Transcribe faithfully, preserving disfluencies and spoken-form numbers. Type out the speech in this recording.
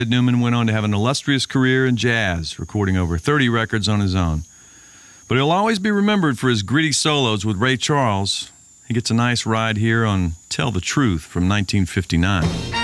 Newman went on to have an illustrious career in jazz, recording over thirty records on his own. But he'll always be remembered for his gritty solos with Ray Charles. He gets a nice ride here on Tell the Truth from nineteen fifty-nine.